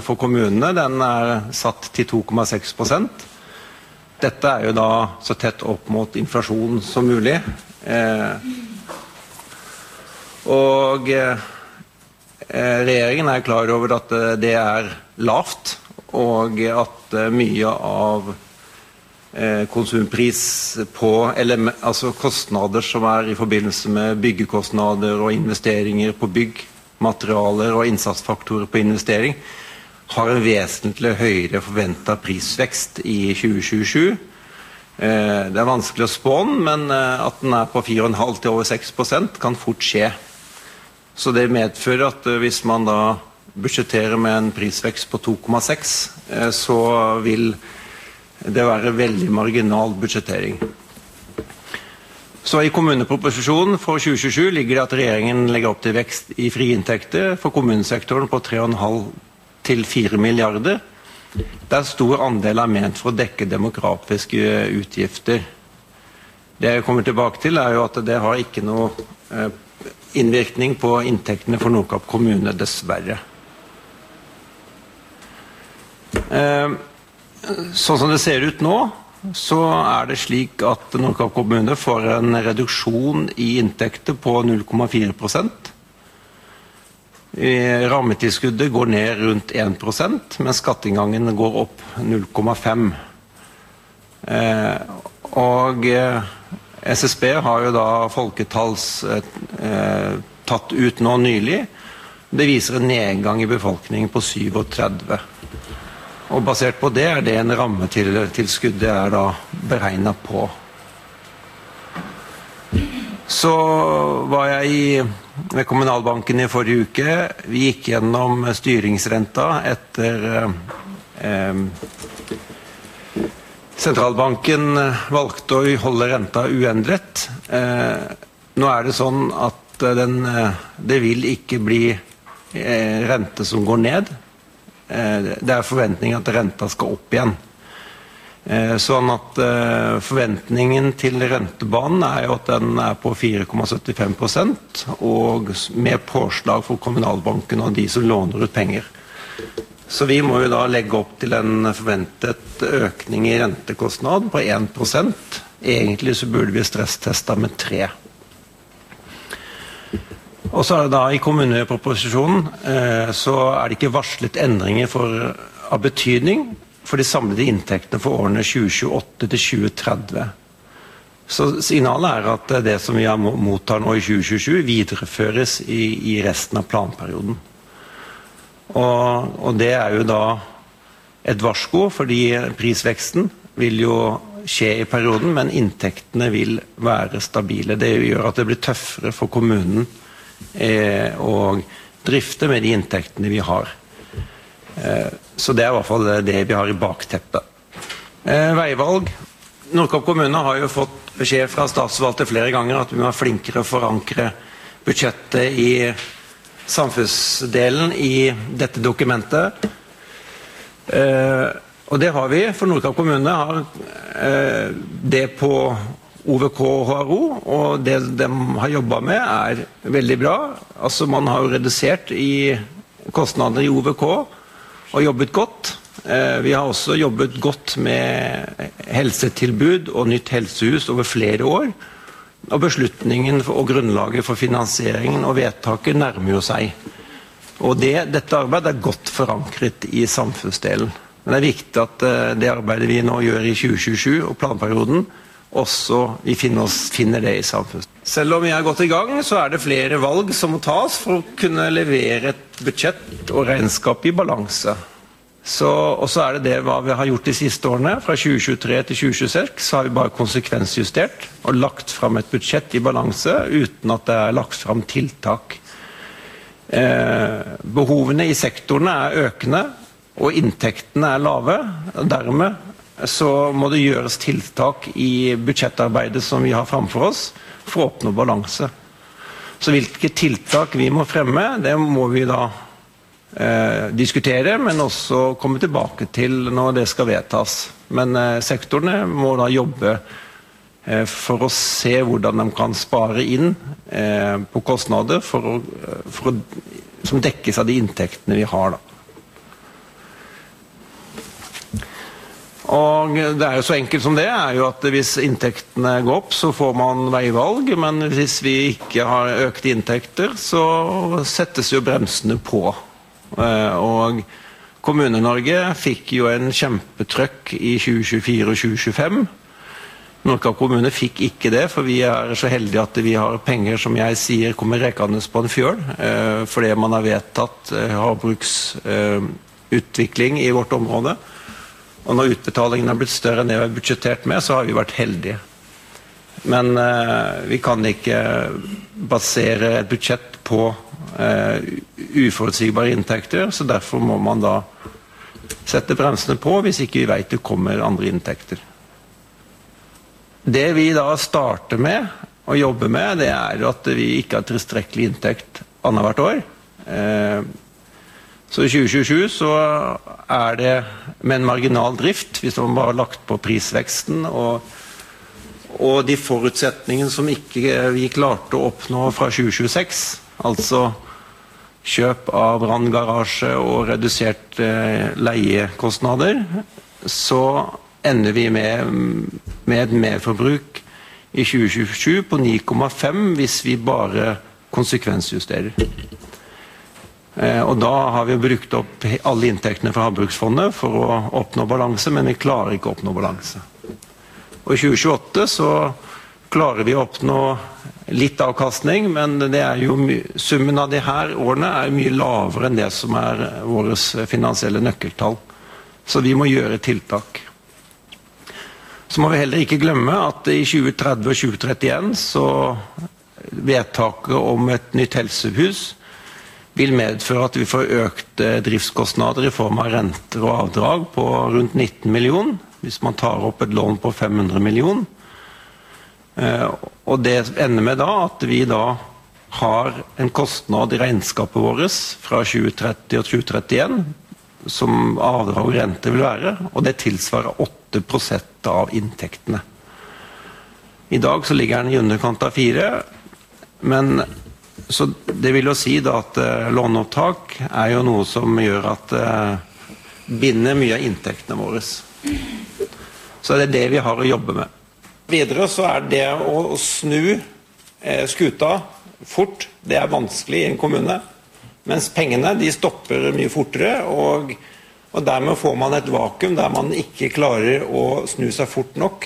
for kommunene, den satt til 2,6%. Dette jo da så tett opp mot inflasjon som mulig. Og regjeringen klar over at det lavt, og at mye av konsumpris på altså kostnader som i forbindelse med byggekostnader og investeringer på bygg, materialer og innsatsfaktorer på investering har en vesentlig høyere forventet prisvekst i 2027. Det vanskelig å spå den, men at den på 4,5 til over 6% kan fort skje. Så det medfører at hvis man da budsjetterer med en prisvekst på 2,6, så vil det være veldig marginal budsjettering. Så i kommuneproposisjonen for 2027 ligger det at regjeringen legger opp til vekst i frie inntekter for kommunesektoren på 3,5 til 4 milliarder. Der stor andel ment for å dekke demografiske utgifter. Det jeg kommer tilbake til jo at det har ikke noe innvirkning på inntektene for Nordkapp kommune, dessverre. Sånn som det ser ut nå, så det slik at Nordkapp kommune får en reduksjon i inntekter på 0,4%. Rammetilskuddet går ned rundt 1%, men skatteinngangen går opp 0,5%. Og SSB har jo da folketalls tatt ut nå nylig. Det viser en nedgang i befolkningen på 37. Og basert på det det en rammetilskuddet da beregnet på. Så var jeg ved Kommunalbanken i forrige uke. Vi gikk gjennom styringsrenta etter sentralbanken valgte å holde renta uendret. Nå det sånn at det vil ikke bli rente som går ned. Det forventningen at renta skal opp igjen. Sånn at forventningen til rentebanen jo at den på 4,75%, og med påslag for Kommunalbanken og de som låner ut penger. Så vi må jo da legge opp til en forventet økning i rentekostnad på 1%. Egentlig så burde vi stressteste med 3%. Og så det da i kommuneproposisjonen så det ikke varslet endringer av betydning for de samlede inntektene for årene 2028 til 2030. Så signalet at det som vi mottar nå i 2027 videreføres i resten av planperioden. Og det jo da et varsko, fordi prisveksten vil jo skje i perioden, men inntektene vil være stabile. Det gjør at det blir tøffere for kommunen og drifte med de inntektene vi har. Så det i hvert fall det vi har i bakteppet. Veivalg. Nordkapp kommune har jo fått beskjed fra statsvalgte flere ganger at vi må være flinkere å forankre budsjettet i samfunnsdelen i dette dokumentet. Og det har vi, for Nordkapp kommune har det på OVK og HRO, og det de har jobbet med veldig bra. Altså man har jo redusert i kostnader i OVK og jobbet godt. Vi har også jobbet godt med helsetilbud og nytt helsehus over flere år. Og beslutningen og grunnlaget for finansieringen og vedtaket nærmer jo seg. Og dette arbeidet godt forankret i samfunnsdelen. Men det viktig at det arbeidet vi nå gjør i 2027 og planperioden, også vi finner det i samfunnet. Selv om vi har gått i gang, så det flere valg som må tas for å kunne levere et budsjett og regnskap i balanse. Og så det hva vi har gjort de siste årene. Fra 2023 til 2026 så har vi bare konsekvensjustert og lagt fram et budsjett i balanse uten at det lagt fram tiltak. Behovene i sektorene økende, og inntektene lave. Dermed så må det gjøres tiltak i budsjettarbeidet som vi har framfor oss for å oppnå balanse. Så hvilke tiltak vi må fremme, det må vi da diskutere, men også komme tilbake til når det skal vedtas. Men sektorene må da jobbe for å se hvordan de kan spare inn på kostnader som dekkes av de inntektene vi har da. Og det jo så enkelt som det, jo at hvis inntektene går opp, så får man veivalg, men hvis vi ikke har økte inntekter, så settes jo bremsene på. Og Kommune-Norge fikk jo en kjempetrøkk i 2024 og 2025. Nordkapp kommune fikk ikke det, for vi så heldige at vi har penger som jeg sier kommer rekende på en fjøl, fordi man har vedtatt havbruksutvikling i vårt område. Og når utbetalingen har blitt større enn det vi har budsjettert med, så har vi vært heldige. Men vi kan ikke basere et budsjett på uforutsigbare inntekter, så derfor må man da sette bremsene på hvis ikke vi vet det kommer andre inntekter. Det vi da starter med å jobbe med, det at vi ikke har tilstrekkelig inntekt annethvert år. Så i 2027 så det med en marginal drift, hvis man bare har lagt på prisveksten og de forutsetningene som ikke vi klarte å oppnå fra 2026, altså kjøp av branngarasje og redusert leiekostnader, så ender vi med et merforbruk i 2027 på 9,5 hvis vi bare konsekvensjusterer. Og da har vi brukt opp alle inntektene fra Havbruksfondet for å oppnå balanse, men vi klarer ikke å oppnå balanse. Og i 2028 så klarer vi å oppnå litt avkastning, men det jo summen av de her årene mye lavere enn det som våre finansielle nøkkeltall. Så vi må gjøre tiltak. Så må vi heller ikke glemme at i 2030 og 2031 så vedtaket om et nytt helsehus vil medføre at vi får økte driftskostnader i form av renter og avdrag på rundt 19 millioner, hvis man tar opp et lån på 500 millioner. Og det ender med da at vi da har en kostnad i regnskapet vårt fra 2030 og 2031, som avdrag og rente vil være, og det tilsvarer 8% av inntektene. I dag så ligger den i underkant av 4, men så det vil jo si da at låneopptak jo noe som gjør at binder mye av inntektene våre. Så det det vi har å jobbe med. Videre så det å snu skuta fort, det vanskelig i en kommune, mens pengene de stopper mye fortere, og dermed får man et vakuum der man ikke klarer å snu seg fort nok.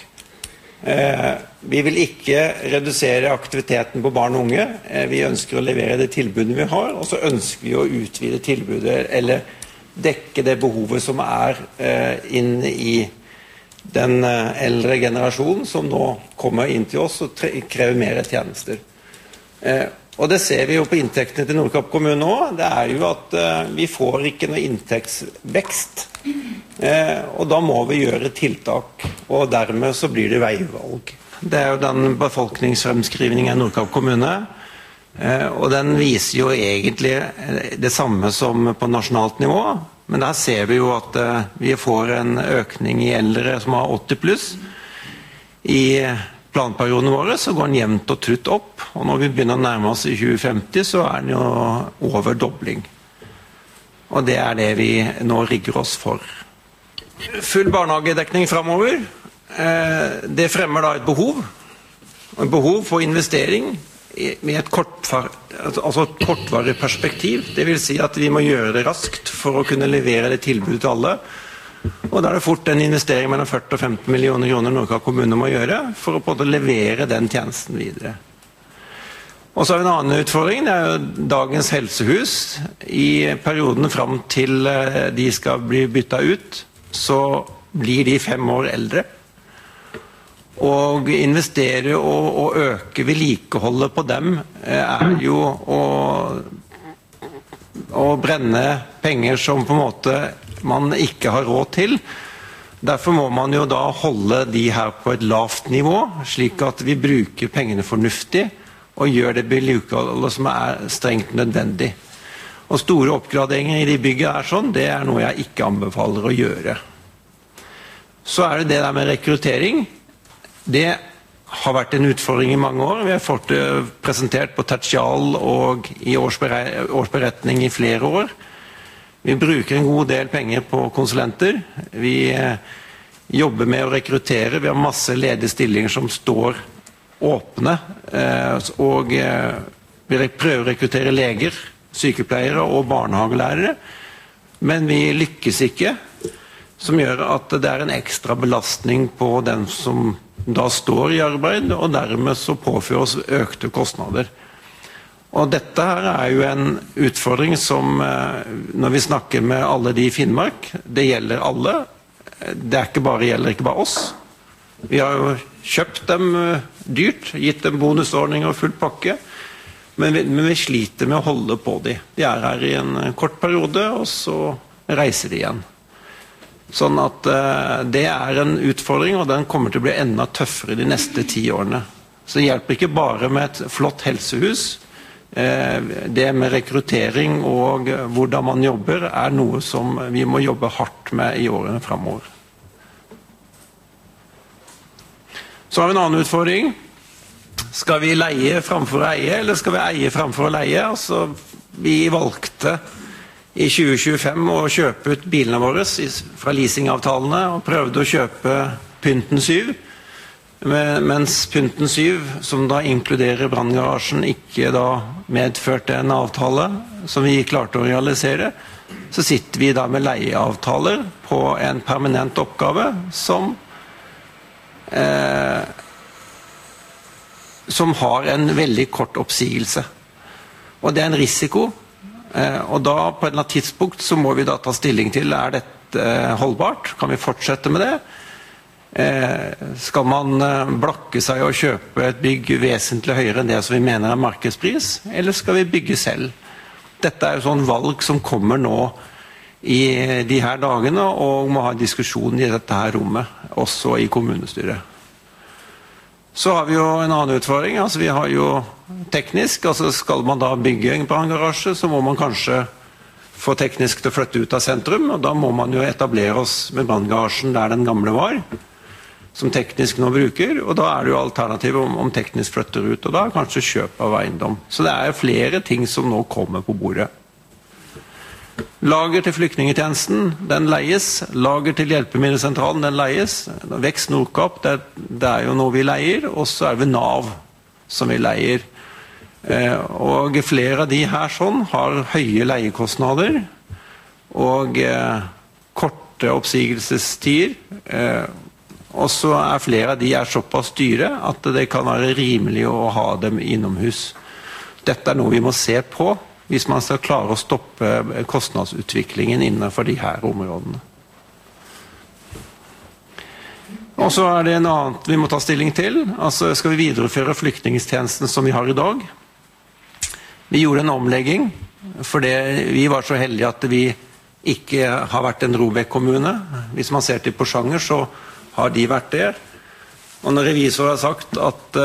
Vi vil ikke redusere aktiviteten på barn og unge, vi ønsker å levere det tilbudet vi har, og så ønsker vi å utvide tilbudet, eller dekke det behovet som inn i den eldre generasjonen som nå kommer inn til oss og krever mer tjenester. Og det ser vi jo på inntektene til Nordkapp kommune nå, det jo at vi får ikke noe inntektsvekst, og da må vi gjøre tiltak, og dermed så blir det veivalg. Det jo den befolkningsfremskrivningen i Nordkapp kommune, og den viser jo egentlig det samme som på nasjonalt nivå, men der ser vi jo at vi får en økning i eldre som har 80 pluss. I planperioden våre så går den jevnt og trutt opp, og når vi begynner å nærme oss i 2050 så den jo over dobling. Og det det vi nå rigger oss for. Full barnehagedekning fremover, det fremmer da et behov for investering med et kortvarig perspektiv. Det vil si at vi må gjøre det raskt for å kunne levere det tilbudet til alle. Og da det fort en investering mellom 40 og 15 millioner kroner Nordkapp kommune må gjøre for å både levere den tjenesten videre. Og så en annen utfordring, det jo dagens helsehus. I perioden fram til de skal bli byttet ut, så blir de 5 år eldre. Og investere og øke vedlikeholdet på dem jo å brenne penger som på en måte man ikke har råd til. Derfor må man jo da holde de her på et lavt nivå, slik at vi bruker pengene fornuftig og gjør det vedlikeholdet som strengt nødvendig. Og store oppgraderinger i de byggene sånn, det noe jeg ikke anbefaler å gjøre. Så det det der med rekruttering. Det har vært en utfordring i mange år. Vi har fått det presentert på tertial og i årsberetning i flere år. Vi bruker en god del penger på konsulenter. Vi jobber med å rekruttere. Vi har masse ledige stillinger som står åpne, og vi prøver å rekruttere leger, sykepleiere og barnehagelærere, men vi lykkes ikke, som gjør at det en ekstra belastning på den som da står i arbeid, og dermed så påfører oss økte kostnader. Og dette her jo en utfordring som, når vi snakker med alle de i Finnmark, det gjelder alle. Det gjelder ikke bare oss. Vi har jo kjøpt dem dyrt, gitt dem bonusordninger og full pakke, men vi sliter med å holde på de. De her i en kort periode, og så reiser de igjen. Sånn at det en utfordring, og den kommer til å bli enda tøffere de neste 10 årene. Så det hjelper ikke bare med et flott helsehus. Det med rekruttering og hvordan man jobber noe som vi må jobbe hardt med i årene fremover. Så har vi en annen utfordring. Skal vi leie framfor å eie, eller skal vi eie framfor å leie? Altså, vi valgte i 2025 å kjøpe ut bilene våre fra leasingavtalene og prøvde å kjøpe Pynten 7. Mens Pynten 7, som da inkluderer branngarasjen, ikke da medførte en avtale som vi klarte å realisere, så sitter vi da med leieavtaler på en permanent oppgave som har en veldig kort oppsigelse. Og det en risiko, og da på et eller annet tidspunkt så må vi da ta stilling til, dette holdbart? Kan vi fortsette med det? Skal man blakke seg og kjøpe et bygg vesentlig høyere enn det som vi mener markedspris, eller skal vi bygge selv? Dette jo sånn valg som kommer nå i de her dagene, og må ha en diskusjon i dette her rommet, også i kommunestyret. Så har vi jo en annen utfordring, altså vi har jo teknisk, altså skal man da bygge en branngarasje, så må man kanskje få teknisk til å flytte ut av sentrum, og da må man jo etablere oss med branngarasjen der den gamle var, som teknisk nå bruker, og da det jo alternativ om teknisk flytter ut, og da kanskje kjøp av eiendom. Så det flere ting som nå kommer på bordet. Lager til flyktningetjenesten, den leies. Lager til hjelpemiddelsentralen, den leies. Vekst Nordkapp, det jo noe vi leier, og så det NAV som vi leier. Og flere av de her sånn har høye leiekostnader, og korte oppsigelsestider, og så flere av de såpass dyre at det kan være rimelig å ha dem innomhus. Dette noe vi må se på hvis man skal klare å stoppe kostnadsutviklingen innenfor de her områdene. Og så det en annet vi må ta stilling til. Altså skal vi videreføre flyktningstjenesten som vi har i dag? Vi gjorde en omlegging, fordi vi var så heldige at vi ikke har vært en ROBEK-kommune. Hvis man ser til Porsanger, så har de vært der. Og når revisor har sagt at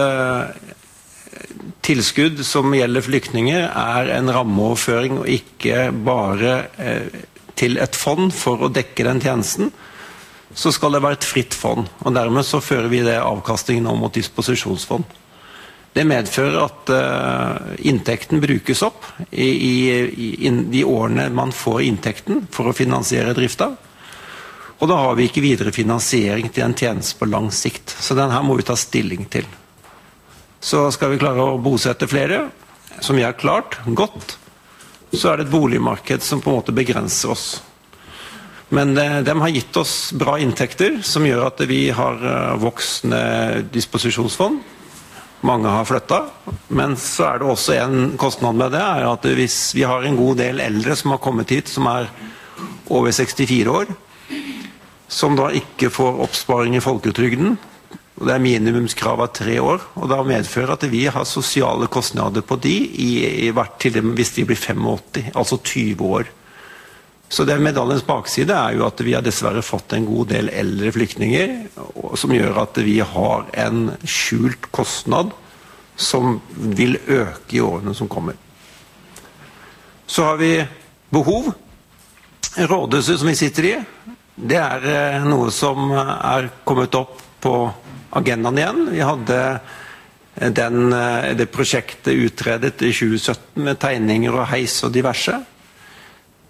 tilskudd som gjelder flyktninger en rammeoverføring og ikke bare til et fond for å dekke den tjenesten, så skal det være et fritt fond. Og dermed så fører vi det avkastningen om mot disposisjonsfond. Det medfører at inntekten brukes opp i de årene man får inntekten for å finansiere drifta. Og da har vi ikke videre finansiering til en tjeneste på lang sikt. Så den her må vi ta stilling til. Så skal vi klare å bosette flere, som vi har klart godt, så det et boligmarked som på en måte begrenser oss. Men de har gitt oss bra inntekter, som gjør at vi har voksende disposisjonsfond. Mange har flyttet, men så det også en kostnad med det, at hvis vi har en god del eldre som har kommet hit, som over 64 år, som da ikke får oppsparing i folketrygden, og det minimumskrav av 3 år, og da medfører at vi har sosiale kostnader på de hvis de blir 85, altså 20 år. Så det medaljens bakside jo at vi har dessverre fått en god del eldre flyktninger, som gjør at vi har en skjult kostnad som vil øke i årene som kommer. Så har vi behov. Rådhuset som vi sitter i, det noe som kommet opp på agendaen igjen. Vi hadde det prosjektet utredet i 2017 med tegninger og heis og diverse.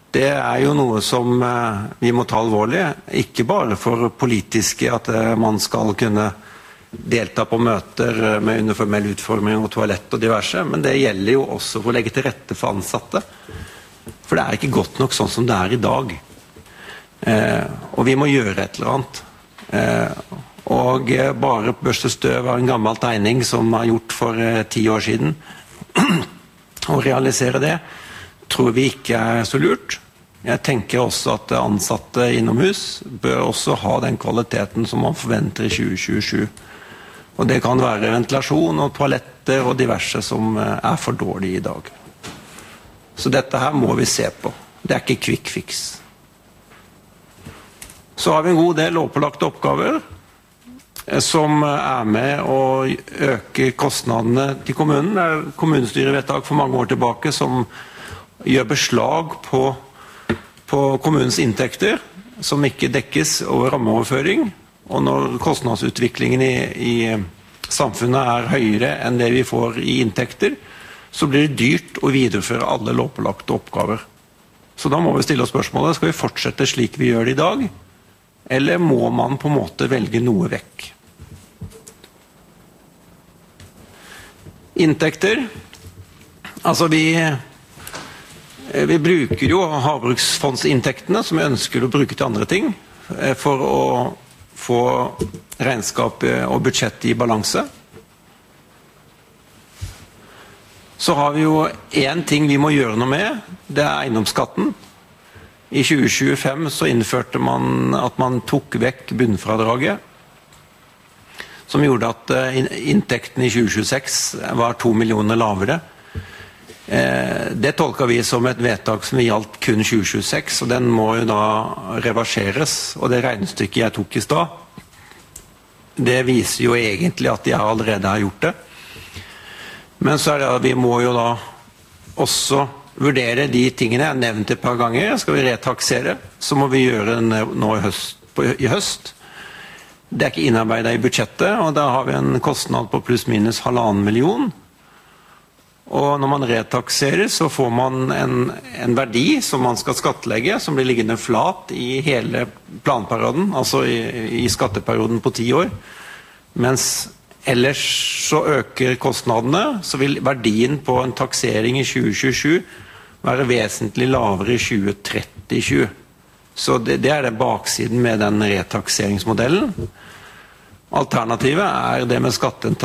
Det jo noe som vi må ta alvorlig, ikke bare for politiske at man skal kunne delta på møter med uniformell utforming og toalett og diverse, men det gjelder jo også for å legge til rette for ansatte. For det ikke godt nok sånn som det I dag. Og vi må gjøre et eller annet. Og bare børste støv en gammel tegning som gjort for 10 år siden. Å realisere det tror vi ikke så lurt. Jeg tenker også at ansatte innomhus bør også ha den kvaliteten som man forventer I 2027. Og det kan være ventilasjon og toaletter og diverse som for dårlige I dag. Så dette her må vi se på. Det ikke quick fix. Så har vi en god del lovpålagte oppgaver som med å øke kostnadene til kommunen. Det kommunestyrevedtak for mange år tilbake som gjør beslag på kommunens inntekter som ikke dekkes over rammeoverføring. Og når kostnadsutviklingen I samfunnet høyere enn det vi får I inntekter, så blir det dyrt å videreføre alle lovpålagte oppgaver. Så da må vi stille oss spørsmålet, skal vi fortsette slik vi gjør det I dag? Eller må man på en måte velge noe vekk? Inntekter. Altså vi bruker jo havbruksfondsinntektene som vi ønsker å bruke til andre ting for å få regnskap og budsjett I balanse. Så har vi jo en ting vi må gjøre noe med, det eiendomsskatten. I 2025 så innførte man at man tok vekk bunnfradraget, som gjorde at inntekten I 2026 var 2 millioner lavere. Det tolket vi som et vedtak som gjaldt kun 2026, og den må jo da reverseres. Og det regnestykket jeg tok I stad, det viser jo egentlig at de allerede har gjort det. Men så det at vi må jo da også vurdere de tingene jeg nevnte et par ganger. Skal vi retaksere, så må vi gjøre det nå I høst. Det ikke innarbeidet I budsjettet, og da har vi en kostnad på pluss minus 1,5 million. Og når man retakserer, så får man en verdi som man skal skattlegge, som blir liggende flat I hele planperioden, altså I skatteperioden på 10 år. Mens ellers så øker kostnadene, så vil verdien på en taksering I 2027 være vesentlig lavere I 2030. Så det det baksiden med den retakseringsmodellen. Alternativet det med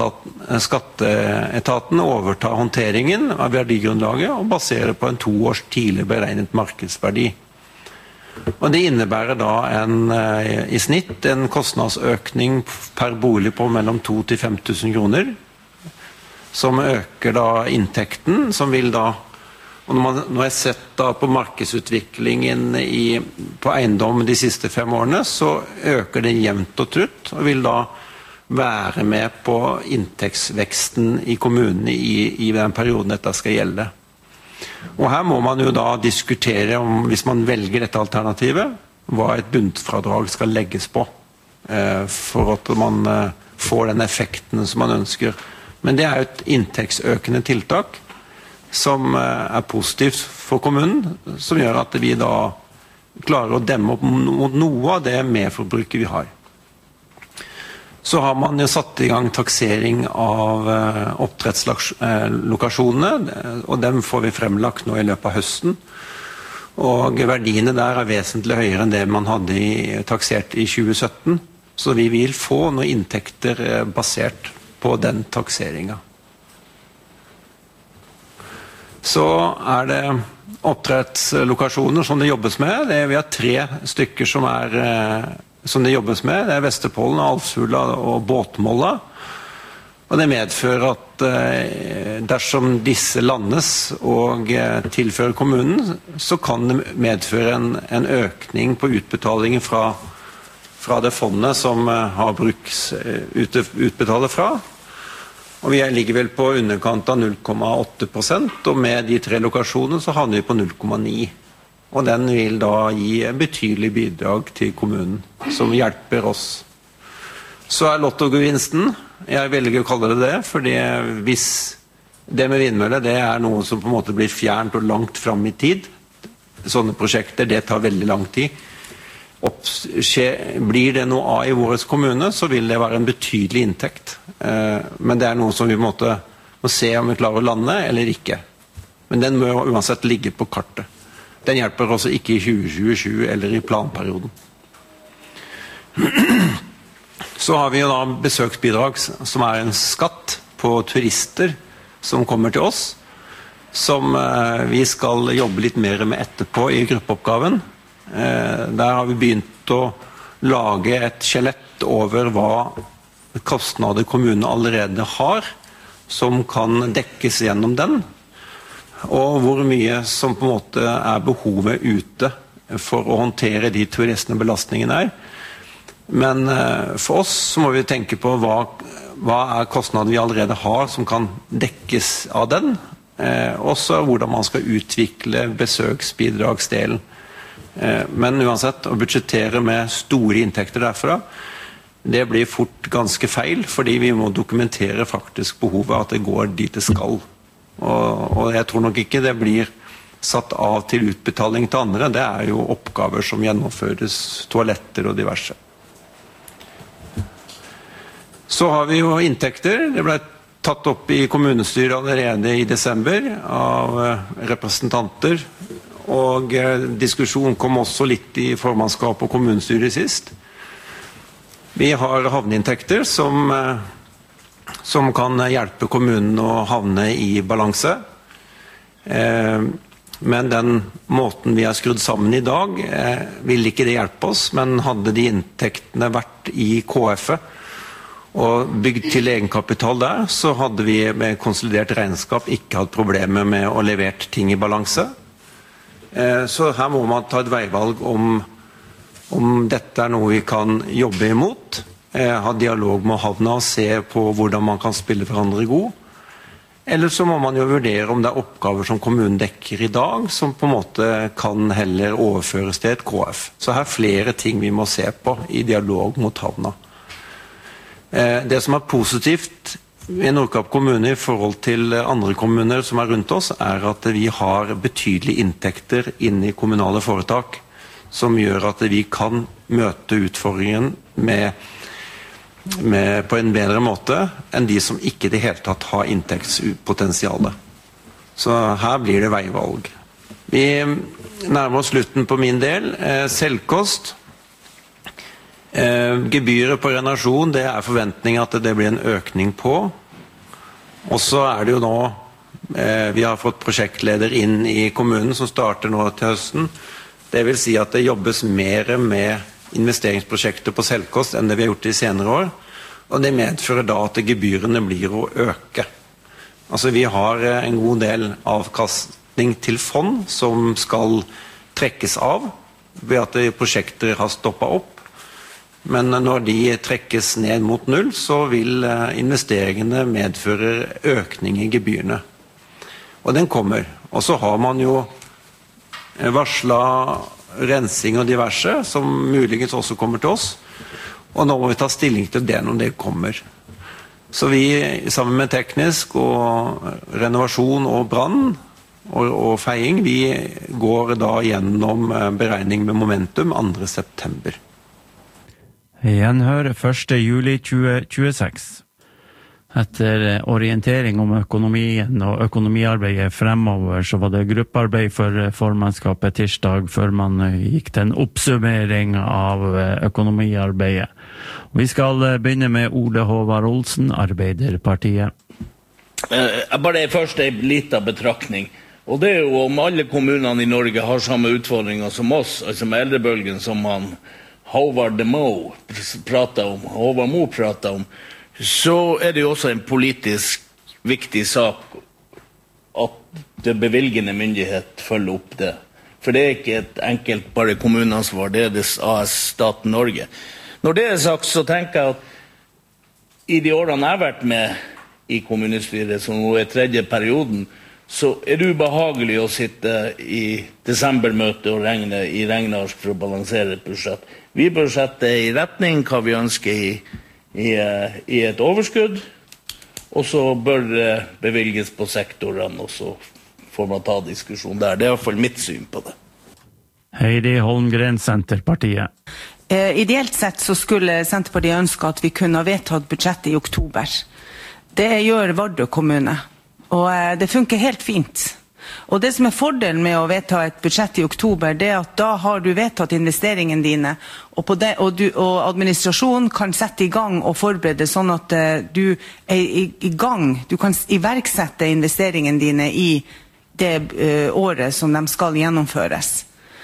skatteetaten å overta håndteringen av verdigrunnlaget og basere på en 2 års tidligere beregnet markedsverdi. Og det innebærer da I snitt en kostnadsøkning per bolig på mellom 2 til 5 000 kroner, som øker da inntekten, som vil da, og når jeg sett da på markedsutviklingen på eiendom de siste 5 årene, så øker det jevnt og trutt, og vil da være med på inntektsveksten I kommunene I den perioden dette skal gjelde. Og her må man jo da diskutere om, hvis man velger dette alternativet, hva et bunnfradrag skal legges på, for at man får den effekten som man ønsker. Men det jo et inntektsøkende tiltak, som positivt for kommunen, som gjør at vi da klarer å demme opp mot noe av det merforbruket vi har. Så har man jo satt I gang taksering av oppdrettslokasjonene, og dem får vi fremlagt nå I løpet av høsten. Og verdiene der vesentlig høyere enn det man hadde taksert I 2017, så vi vil få noen inntekter basert på den takseringen. Så det oppdrettslokasjoner som det jobbes med. Vi har 3 stykker som det jobbes med. Det Vesterpollen, Alfshula og Båtmåla. Og det medfører at dersom disse landes og tilfører kommunen, så kan det medføre en økning på utbetalingen fra det fondet som har utbetaler fra. Og vi ligger vel på underkant av 0,8%, og med de 3 lokasjonene så havner vi på 0,9%. Og den vil da gi en betydelig bidrag til kommunen, som hjelper oss. Så lottogevinsten, jeg velger å kalle det, fordi hvis det med vindmølle, det noe som på en måte blir fjernt og langt fram I tid, sånne prosjekter, det tar veldig lang tid. Blir det noe av i vår kommune, så vil det være en betydelig inntekt. Men det noe som vi må se om vi klarer å lande, eller ikke. Men den må uansett ligge på kartet. Den hjelper også ikke i 2027 eller i planperioden. Så har vi jo da besøksbidrag, som en skatt på turister som kommer til oss, som vi skal jobbe litt mer med etterpå i gruppeoppgaven. Der har vi begynt å lage et skjelett over hva kostnader kommunen allerede har, som kan dekkes gjennom den, og hvor mye som på en måte behovet ute for å håndtere de turistene belastningene Men for oss så må vi tenke på hva kostnader vi allerede har som kan dekkes av den, også hvordan man skal utvikle besøksbidragsdelen. Men uansett, å budsjettere med store inntekter derfra, det blir fort ganske feil, fordi vi må dokumentere faktisk behovet at det går dit det skal. Og jeg tror nok ikke det blir satt av til utbetaling til andre. Det jo oppgaver som gjennomføres, toaletter og diverse. Så har vi jo inntekter. Det ble tatt opp i kommunestyret allerede i desember av representanter, og diskusjonen kom også litt i formannskap og kommunestyret sist. Vi har havneinntekter som kan hjelpe kommunen å havne i balanse. Men den måten vi har skrudd sammen i dag, vil ikke det hjelpe oss, men hadde de inntektene vært i KF-et, og bygd til egenkapital der, så hadde vi med konsolidert regnskap ikke hatt problemer med å levere ting i balanse. Så her må man ta et veivalg om dette noe vi kan jobbe imot, ha dialog med havna og se på hvordan man kan spille hverandre god. Eller så må man jo vurdere om det oppgaver som kommunen dekker i dag, som på en måte kan heller overføres til et KF. Så her flere ting vi må se på i dialog mot havna. Det som positivt i Nordkapp kommune i forhold til andre kommuner som rundt oss, at vi har betydelige inntekter inne i kommunale foretak, som gjør at vi kan møte utfordringen på en bedre måte enn de som ikke i det hele tatt har inntektspotensialet. Så her blir det veivalg. Vi nærmer oss slutten på min del. Selvkost. Gebyret på renovasjon, det forventningen at det blir en økning på. Og så det jo nå, vi har fått prosjektleder inn i kommunen som starter nå til høsten. Det vil si at det jobbes mer med investeringsprosjekter på selvkost enn det vi har gjort i senere år. Og det medfører da at gebyrene blir å øke. Altså vi har en god del avkastning til fond som skal trekkes av ved at prosjekter har stoppet opp. Men når de trekkes ned mot null, så vil investeringene medføre økning i gebyrene. Og den kommer. Og så har man jo varslet rensing og diverse, som muligens også kommer til oss. Og nå må vi ta stilling til det når det kommer. Så vi, sammen med teknisk og renovasjon og brann og feiing, vi går da gjennom beregning med momentum 2. september. Gjenhør 1. juli 2026. Etter orientering om økonomien og økonomiarbeidet fremover, så var det gruppearbeid for formannskapet tirsdag før man gikk til en oppsummering av økonomiarbeidet. Vi skal begynne med Ole Håvard Olsen, Arbeiderpartiet. Bare først en liten betraktning. Og det jo om alle kommunene i Norge har samme utfordringer som oss, altså med eldrebølgen som Håvard Moe pratet om, så det jo også en politisk viktig sak at det bevilgende myndighet følger opp det. For det ikke et enkelt bare kommuneansvar, det det AS Staten Norge. Når det sagt, så tenker jeg at i de årene jeg har vært med i kommunestyret, som nå 3. perioden, så det ubehagelig å sitte i desembermøte og regne i regneark for å balansere et budsjett. Vi bør sette i retning hva vi ønsker i et overskudd, og så bør bevilges på sektorene, og så får man ta diskusjon der. Det i hvert fall mitt syn på det. Heidi Holmgren, Senterpartiet. Ideelt sett så skulle Senterpartiet ønske at vi kunne ha vedtatt budsjettet i oktober. Det gjør Vardø kommune, og det funker helt fint. Og det som fordelen med å vedta et budsjett i oktober, det at da har du vedtatt investeringene dine, og administrasjonen kan sette i gang og forberede sånn at du i gang, du kan iverksette investeringene dine i det året som de skal gjennomføres.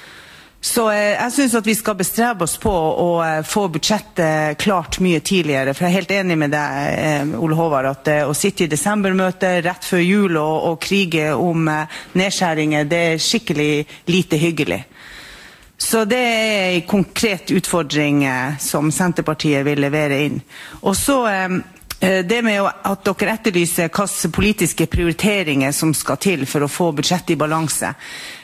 Så jeg synes at vi skal bestrebe oss på å få budsjettet klart mye tidligere, for jeg helt enig med deg, Ole Håvard, at å sitte i desembermøte rett før jul og krige om nedskjæringer, det skikkelig lite hyggelig. Så det en konkret utfordring som Senterpartiet vil levere inn. Og så det med at dere etterlyser hvilke politiske prioriteringer som skal til for å få budsjettet i balanse.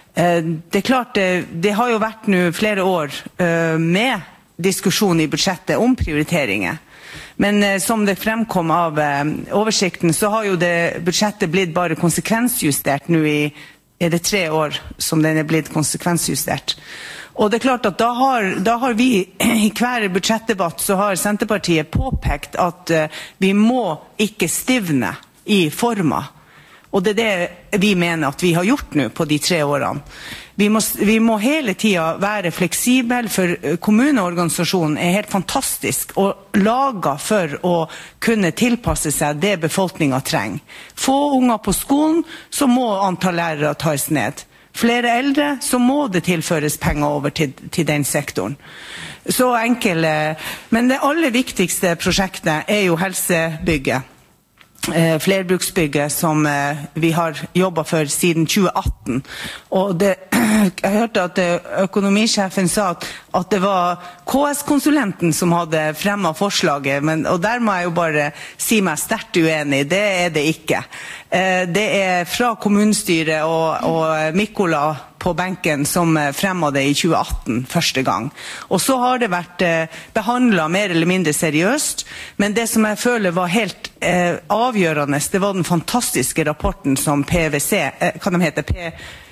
Det klart, det har jo vært nå flere år med diskusjon i budsjettet om prioriteringer. Men som det fremkom av oversikten, så har jo det budsjettet blitt bare konsekvensjustert nå det 3 år som den blitt konsekvensjustert. Og det klart at da har vi i hver budsjettdebatt så har Senterpartiet påpekt at vi må ikke stivne i forma. Og det det vi mener at vi har gjort nå på de 3 årene. Vi må hele tiden være fleksible, for kommuneorganisasjonen helt fantastisk og laget for å kunne tilpasse seg det befolkningen trenger. Få unger på skolen, så må antall lærere tas ned. Flere eldre, så må det tilføres penger over til den sektoren. Så enkelt. Men det aller viktigste prosjektet jo helsebygget. Flerbruksbygget som vi har jobbet for siden 2018. Og jeg hørte at økonomisjefen sa at det var KS-konsulenten som hadde fremmet forslaget, og der må jeg jo bare si meg sterkt uenig. Det det ikke. Det fra kommunestyret og Mikkola på benken som fremmet det i 2018 første gang. Og så har det vært behandlet mer eller mindre seriøst, men det som jeg føler var helt avgjørende, det var den fantastiske rapporten som PwC, hva de heter,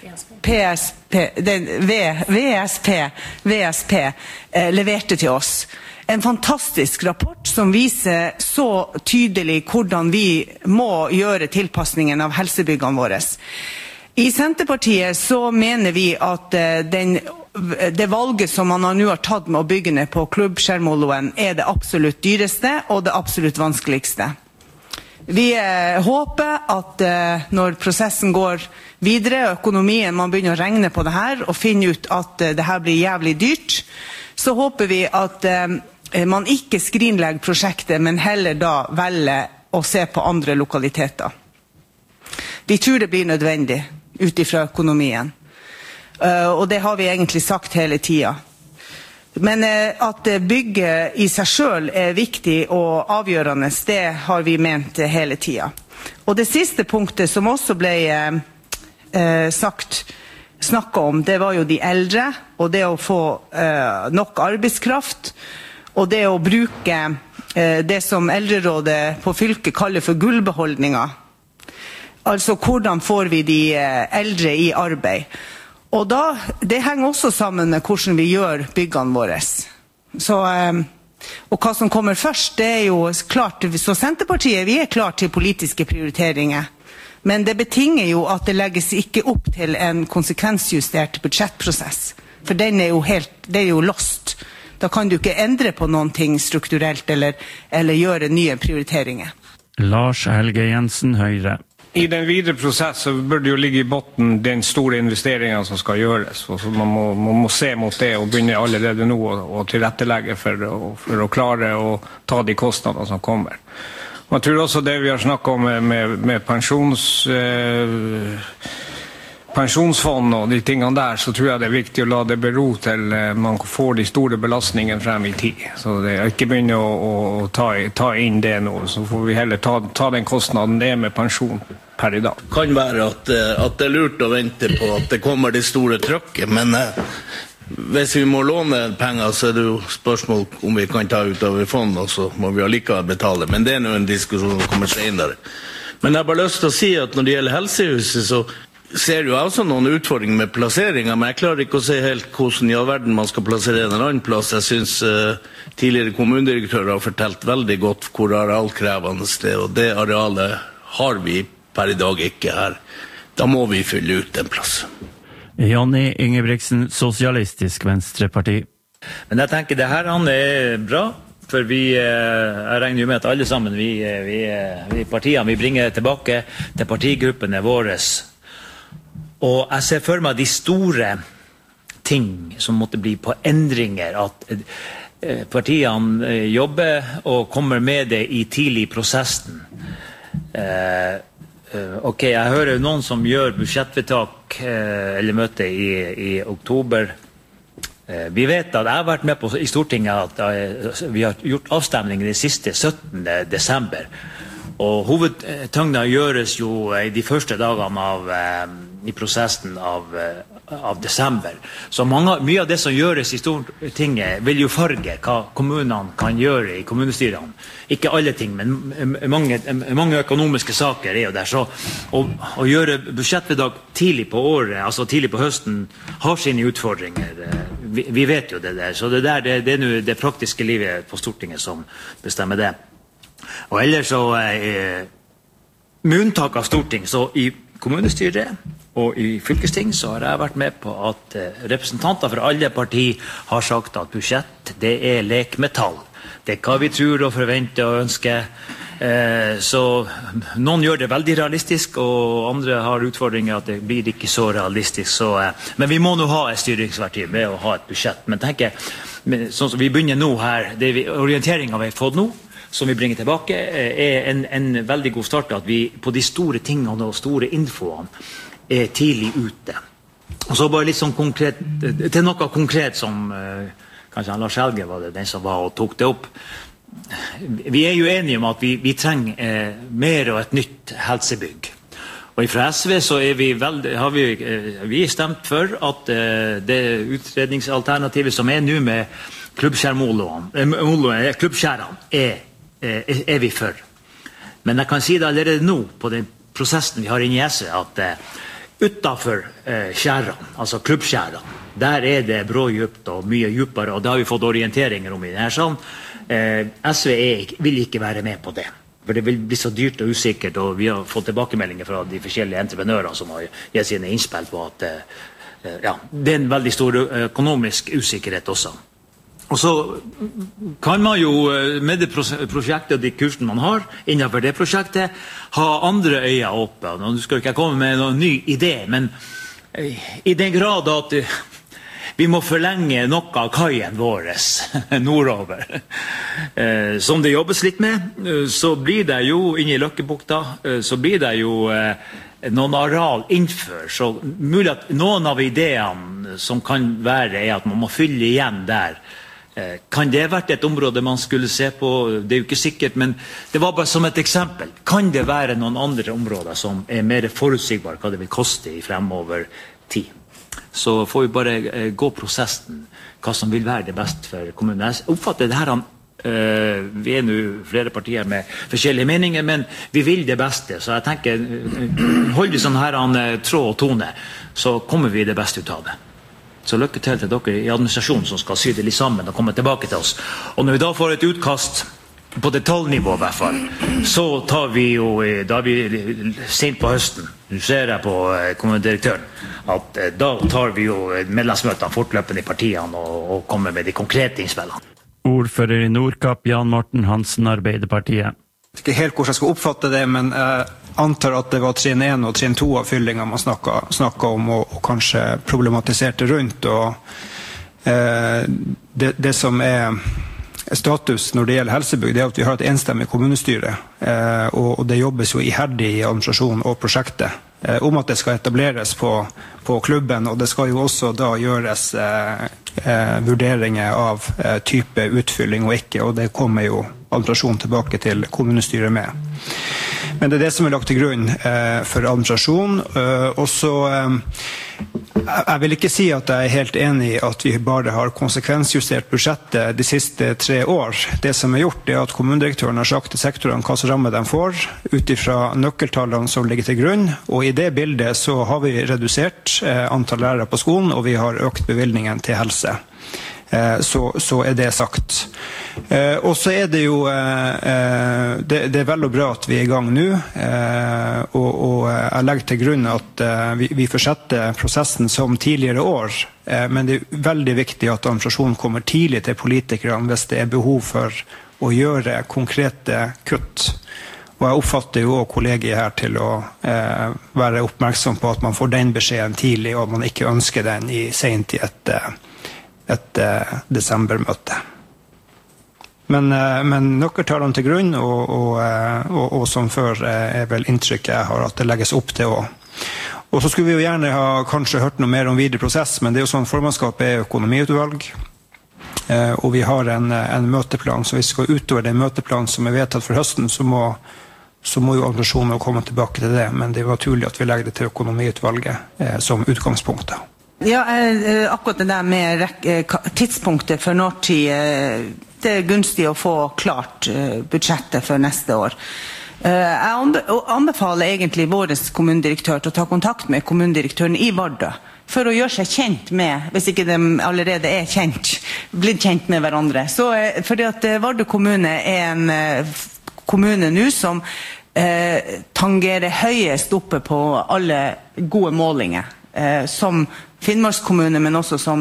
VSP leverte til oss. En fantastisk rapport som viser så tydelig hvordan vi må gjøre tilpasningen av helsebyggene våre. I Senterpartiet så mener vi at det valget som man nå har tatt med å bygge ned på Klubbskjermoloen det absolutt dyreste og det absolutt vanskeligste. Vi håper at når prosessen går videre, økonomien, man begynner å regne på det her og finne ut at det her blir jævlig dyrt, så håper vi at man ikke skrinlegger prosjektet, men heller da velger å se på andre lokaliteter. Vi tror det blir nødvendig utifra økonomien. Og det har vi egentlig sagt hele tiden. Men at bygget i seg selv viktig og avgjørende, det har vi ment hele tiden. Og det siste punktet som også ble snakket om, det var jo de eldre, og det å få nok arbeidskraft, og det å bruke det som Eldrerådet på fylket kaller for gullbeholdninger. Altså hvordan får vi de eldre i arbeid. Og det henger også sammen med hvordan vi gjør byggene våre. Så, og hva som kommer først, det jo klart, så Senterpartiet, vi klar til politiske prioriteringer. Men det betinger jo at det legges ikke opp til en konsekvensjustert budsjettprosess. For den det jo lost. Da kan du ikke endre på noen ting strukturelt eller gjøre nye prioriteringer. Lars Helge Jensen, Høyre. I den videre prosess så bør det jo ligge i botten den store investeringen som skal gjøres. Så man må se mot det og begynne allerede nå å tilrettelegge for å klare å ta de kostnadene som kommer. Og jeg tror også det vi har snakket om med pensjonsfond og de tingene der, så tror jeg det viktig å la det bero til man får de store belastningene frem i tid. Så det ikke begynne å ta inn det nå, så får vi heller ta den kostnaden det med pensjon per i dag. Kan være at det lurt å vente på at det kommer det store trykket, men hvis vi må låne penger, så det jo spørsmål om vi kan ta ut av fond, og så må vi allikevel betale. Men det nå en diskusjon som kommer senere. Men jeg har bare lyst til å si at når det gjelder helsehuset, ser jo altså noen utfordringer med plasseringer, men jeg klarer ikke å se helt hvordan i all verden man skal plassere en annen plass. Jeg synes tidligere kommunedirektører har fortalt veldig godt hvor arealkrevende det er, og det arealet har vi per i dag ikke her. Da må vi fylle ut en plass. Janni Ingebrigtsen, Sosialistisk Venstreparti. Men jeg tenker det her er bra, for jeg regner jo med at alle sammen, vi partiene, vi bringer tilbake til partigruppene våre. Og jeg ser for meg de store ting som måtte bli på endringer, at partiene jobber og kommer med det i tidlig prosessen. Ok, jeg hører noen som gjør budsjettvedtak eller møte i oktober. Vi vet at jeg har vært med på i Stortinget at vi har gjort avstemningen den siste 17. desember. Og hovedtøngden gjøres jo i de første dagene i prosessen av desember. Så mye av det som gjøres i Stortinget vil jo farge hva kommunene kan gjøre i kommunestyrene. Ikke alle ting, men mange økonomiske saker er jo der. Så å gjøre budsjettvedtak tidlig på året, altså tidlig på høsten, har sine utfordringer. Vi vet jo det der. Så det er nå det praktiske livet på Stortinget som bestemmer det. Og ellers så, med unntak av Storting, så i kommunestyret og i fylkesting så har jeg vært med på at representanter fra alle partier har sagt at budsjett, det er lek med tall. Det er hva vi tror og forventer og ønsker. Så noen gjør det veldig realistisk, og andre har utfordringer at det blir ikke så realistisk. Men vi må nå ha et styringsverktøy med å ha et budsjett. Men tenker jeg, sånn som vi begynner nå her, orienteringen vi har fått nå, som vi bringer tilbake, er en veldig god start at vi på de store tingene og store infoene er tidlig ute. Og så bare litt sånn konkret, til noe konkret som kanskje Lars Helge var det den som var og tok det opp. Vi er jo enige om at vi trenger mer og et nytt helsebygg. Og fra SV så er vi stemt for at det utredningsalternativet som er nå med klubbskjærene er vi for. Men jeg kan si det allerede nå på den prosessen vi har inne i SV at utenfor skjærene, altså klubbskjærene, der er det brådjupt og mye djupere, og det har vi fått orienteringer om i denne salen. SV vil ikke være med på det, for det vil bli så dyrt og usikkert, og vi har fått tilbakemeldinger fra de forskjellige entreprenører som har gitt sine innspill på at det er en veldig stor økonomisk usikkerhet også. Og så kan man jo med det prosjektet og de kursene man har innenfor det prosjektet ha andre øyne oppe. Nå skal ikke jeg komme med noen ny idé, men i den grad at vi må forlenge noe av kaien vår nordover. Som det jobbes litt med, så blir det jo inne i Løkkebukta, så blir det jo noen areal innenfor. Så mulig at noen av ideene som kan være er at man må fylle igjen der. Kan det vært et område man skulle se på? Det er jo ikke sikkert, men det var bare som et eksempel. Kan det være noen andre områder som er mer forutsigbare hva det vil koste i fremover tid? Så får vi bare gå prosessen, hva som vil være det best for kommunen. Jeg oppfatter det her, vi er nå flere partier med forskjellige meninger, men vi vil det beste. Så jeg tenker, hold i sånn her tråd og tone, så kommer vi det beste ut av det. Så lykke til dere i administrasjonen som skal sy det litt sammen og komme tilbake til oss. Og når vi da får et utkast på detaljnivå i hvert fall, så tar vi jo, da er vi sent på høsten, du ser jeg på kommunedirektøren, at da tar vi jo medlemsmøtene fortløpende i partiene og kommer med de konkrete innspillene. Ordfører i Nordkapp, Jan Morten Hansen, Arbeiderpartiet. Jeg vet ikke helt hvordan jeg skal oppfatte det, men jeg antar at det var trinn 1 og trinn 2 av fyllingen man snakket om og kanskje problematiserte rundt. Og det som er status når det gjelder helsebygg, det er at vi har et enstemmig kommunestyre, og det jobbes jo iherdig i administrasjonen og prosjektet om at det skal etableres på klubben, og det skal jo også da gjøres vurderinger av type utfylling og ikke, og det kommer jo administrasjonen tilbake til kommunestyret med. Men det er det som er lagt til grunn for administrasjon, og så Jeg vil ikke si at jeg helt enig I at vi bare har konsekvensjustert budsjettet de siste 3 år. Det som gjort at kommunedirektøren har sagt til sektorene hva slags ramme de får, utifra nøkkeltallene som ligger til grunn, og I det bildet så har vi redusert antall lærere på skolen, og vi har økt bevilgningen til helse. Så det sagt. Og så det jo det vel og bra at vi I gang nå, og jeg legger til grunn at vi fortsetter prosessen som tidligere år, men det veldig viktig at administrasjonen kommer tidlig til politikerne hvis det behov for å gjøre konkrete kutt. Og jeg oppfatter jo kollegiet her til å være oppmerksom på at man får den beskjeden tidlig, og man ikke ønsker den sent I et desembermøte. Men nøkkeltallene til grunn, og som før vel inntrykket jeg har at det legges opp til også. Og så skulle vi jo gjerne ha kanskje hørt noe mer om videre prosess, men det jo sånn formannskapet økonomiutvalg, og vi har en møteplan, så hvis vi skal utover den møteplanen som vedtatt for høsten, så må jo organisasjonen komme tilbake til det, men det var naturlig at vi legger det til økonomiutvalget som utgangspunkt da. Ja, akkurat det der med tidspunktet for når tid, det gunstig å få klart budsjettet for neste år. Jeg anbefaler egentlig vår kommunedirektør til å ta kontakt med kommunedirektøren I Vardø, for å gjøre seg kjent med, hvis ikke de allerede blitt kjent med hverandre. Så, fordi at Vardø kommune en kommune nå som tangerer høyest oppe på alle gode målinger, som Finnmarkskommune, men også som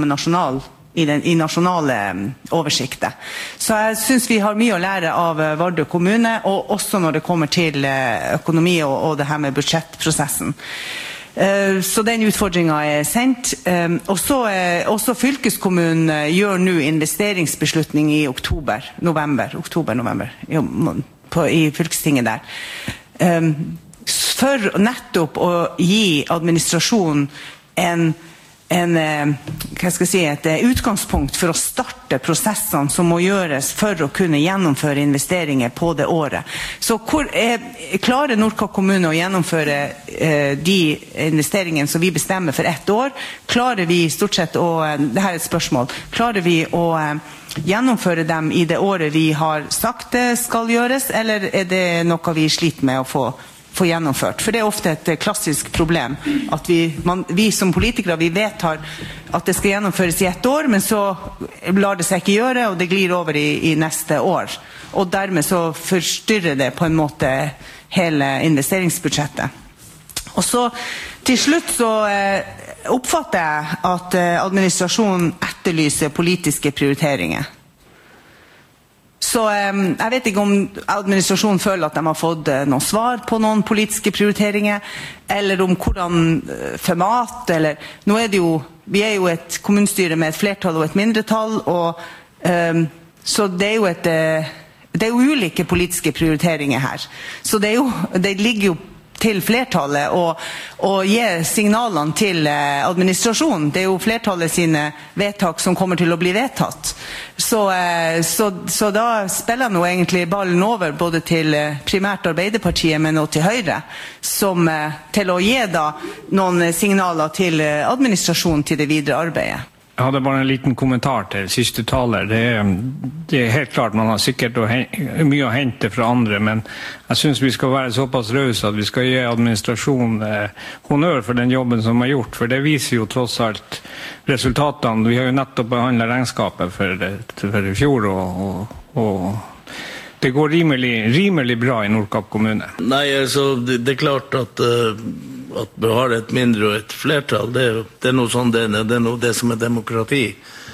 I nasjonale oversikter. Så jeg synes vi har mye å lære av Vardø kommune, og også når det kommer til økonomi og det her med budsjettprosessen. Så den utfordringen sendt. Og så også fylkeskommunen gjør nå investeringsbeslutning I oktober-november I fylkestinget der. For nettopp å gi administrasjonen et utgangspunkt for å starte prosessene som må gjøres for å kunne gjennomføre investeringer på det året. Så klarer Nordkapp kommune å gjennomføre de investeringene som vi bestemmer for 1 år? Klarer vi stort sett det her et spørsmål, klarer vi å gjennomføre dem I det året vi har sagt det skal gjøres, eller det noe vi sliter med å få gjennomført? For det ofte et klassisk problem at vi som politikere vi vedtar at det skal gjennomføres I 1 år, men så lar det seg ikke gjøre, og det glir over I neste år. Og dermed så forstyrrer det på en måte hele investeringsbudsjettet. Og så til slutt så oppfatter jeg at administrasjonen etterlyser politiske prioriteringer. Så jeg vet ikke om administrasjonen føler at de har fått noen svar på noen politiske prioriteringer, eller om hvordan format, eller nå det jo, vi jo et kommunestyre med et flertall og et mindretall, og så det jo det jo ulike politiske prioriteringer her. Så det ligger jo til flertallet og gi signalene til administrasjonen. Det jo flertallet sine vedtak som kommer til å bli vedtatt. Så da spiller nå egentlig ballen over både til primært Arbeiderpartiet, men også til Høyre, til å gi da noen signaler til administrasjonen til det videre arbeidet. Jeg hadde bare en liten kommentar til siste taler. Det helt klart, man har sikkert mye å hente fra andre, men jeg synes vi skal være såpass røse at vi skal gi administrasjonen honnør for den jobben som er gjort, for det viser jo tross alt resultatene. Vi har jo nettopp behandlet regnskapet for I fjor, og det går rimelig bra I Nordkapp kommune. Nei, altså, det klart at vi har et mindre og et flertall, det noe sånn det noe det som demokrati.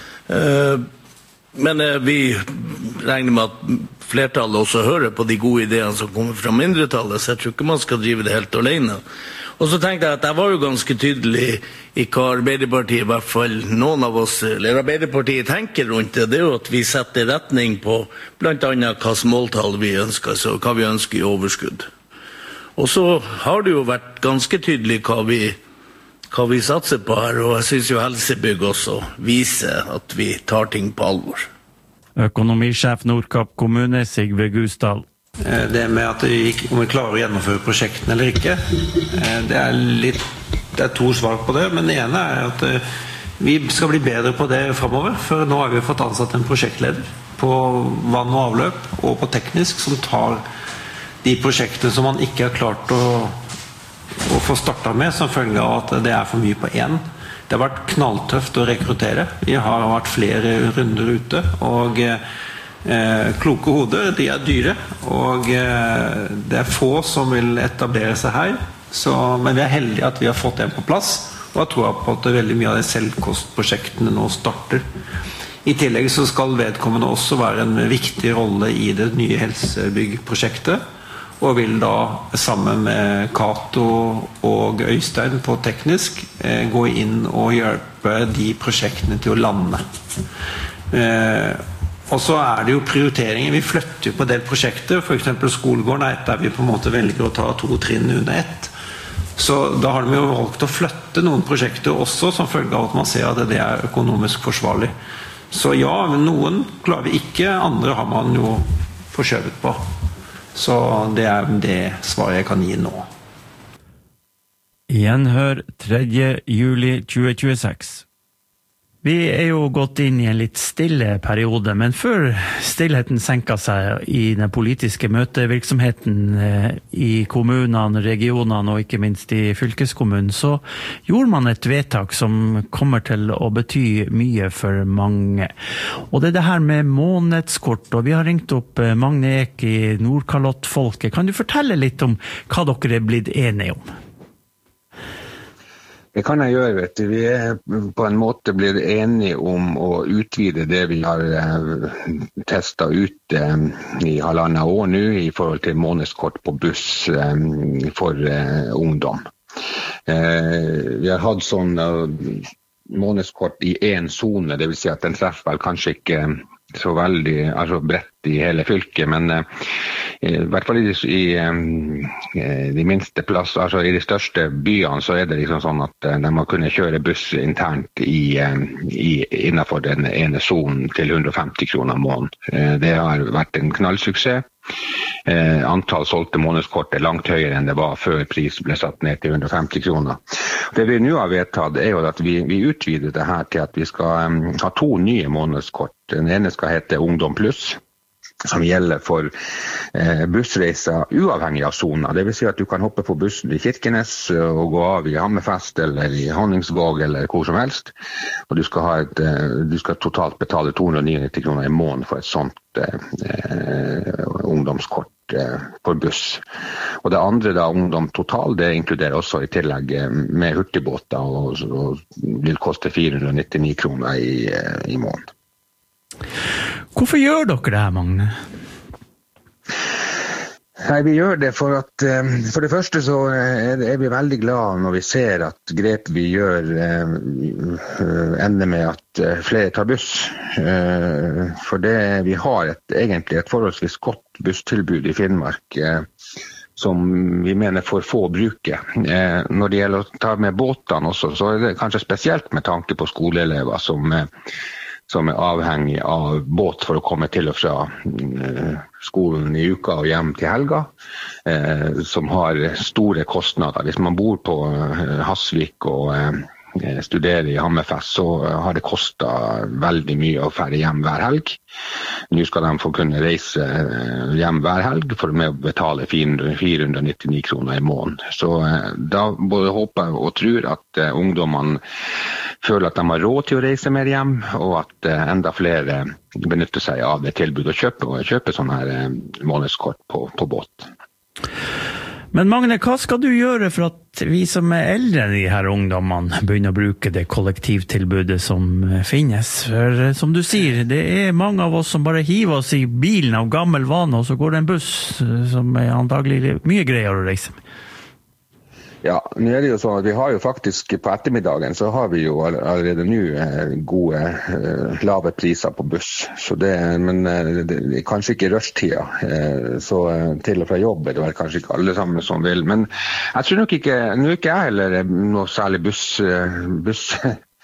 Men vi regner med at flertallet også hører på de gode ideene som kommer fra mindretallet, så jeg tror ikke man skal drive det helt alene. Og så tenkte jeg at jeg var jo ganske tydelig I hva Arbeiderpartiet, I hvert fall noen av oss, eller Arbeiderpartiet tenker rundt det jo at vi setter retning på blant annet hva måltall vi ønsker, så hva vi ønsker I overskudd. Og så har det jo vært ganske tydelig hva vi satser på her, og jeg synes jo Helsebygg også viser at vi tar ting på alvor. Økonomisjef Nordkapp kommune, Sigve Gusdal. Det med at om vi klarer å gjennomføre prosjektene eller ikke, det litt Det er 2 svar på det, men det ene er at vi skal bli bedre på det fremover, for nå har vi fått ansatt en prosjektleder på vann og avløp og på teknisk som tar de prosjektene som man ikke har klart å få startet med som følge av at det er for mye på én. Det har vært knalltøft å rekruttere. Vi har vært flere runder ute, og kloke hoder, de er dyre, og det er få som vil etablere seg her. Men vi er heldige at vi har fått den på plass, og jeg tror på at veldig mye av de selvkostprosjektene nå starter. I tillegg så skal vedkommende også være en viktig rolle i det nye helsebyggprosjektet, og vil da sammen med Kato og Øystein på teknisk gå inn og hjelpe de prosjektene til å lande. Og så er det jo prioriteringer. Vi flytter jo på en del prosjekter, for eksempel skolegården er et der vi på en måte velger å ta 2 trinn under ett. Så da har de jo valgt å flytte noen prosjekter også, som følge av at man ser at det er økonomisk forsvarlig. Så ja, men noen klarer vi ikke, andre har man jo forskjøvet på. Så det er det svaret jeg kan gi nå. Gjenhør 3. juli 2026. Vi er jo gått inn i en litt stille periode, men før stillheten senket seg i den politiske møtevirksomheten i kommunene, regionene og ikke minst i fylkeskommunen, så gjorde man et vedtak som kommer til å bety mye for mange. Og det er det her med månedskort, og vi har ringt opp Magne Ek i Nordkalottfolket. Kan du fortelle litt om hva dere er blitt enige om? Det kan jeg gjøre, vet du. Vi er på en måte blitt enige om å utvide det vi har testet ut i 1,5 år nå i forhold til månedskort på buss for ungdom. Vi har hatt sånn månedskort i en zone, det vil si at den treffer vel kanskje ikke så veldig bredt i hele fylket, men i hvert fall i de minste plasser, i de største byene, så er det liksom sånn at de må kunne kjøre buss internt innenfor den ene zonen til 150 kroner måneden. Det har vært en knallsuksess. Antall solgte månedskort er langt høyere enn det var før prisen ble satt ned til 150 kroner. Det vi nå har vedtatt er jo at vi utvider det her til at vi skal ha 2 nye månedskort. Den ene skal hete Ungdom Pluss, som gjelder for bussreiser uavhengig av zoner. Det vil si at du kan hoppe på bussen i Kirkenes og gå av i Hammerfest eller i Honningsvåg eller hvor som helst. Og du skal totalt betale 299 kroner i måneden for et sånt ungdomskort for buss. Og det andre da, Ungdom Total, det inkluderer også i tillegg med hurtigbåter og vil koste 499 kroner i måneden. Hvorfor gjør dere det her, Magne? Nei, vi gjør det for at for det første så er vi veldig glade når vi ser at grep vi gjør ender med at flere tar buss. For vi har egentlig et forholdsvis godt busstilbud i Finnmark som vi mener for få bruker. Når det gjelder å ta med båtene også, så er det kanskje spesielt med tanke på skoleelever som er avhengig av båt for å komme til og fra skolen i uka og hjem til helga, som har store kostnader. Hvis man bor på Hasvik og studerer i Hammerfest, så har det kostet veldig mye å fære hjem hver helg. Nå skal de få kunne reise hjem hver helg for å betale 499 kroner i måneden. Så da både håper og tror at ungdommene føler at de har råd til å reise mer hjem, og at enda flere benytter seg av det tilbudet og kjøper sånne her månedskort på båt. Men Magne, hva skal du gjøre for at vi som er eldre enn de her ungdommene begynner å bruke det kollektivtilbudet som finnes? For som du sier, det er mange av oss som bare hiver oss i bilen av gammel vane, og så går det en buss som er antagelig mye greier å reise med. Ja, nå er det jo sånn at vi har jo faktisk på ettermiddagen så har vi jo allerede nå gode lave priser på buss. Men det er kanskje ikke rushtida, så til og fra jobb er det vel kanskje ikke alle sammen som vil. Men jeg tror nok ikke, nå er ikke jeg heller noe særlig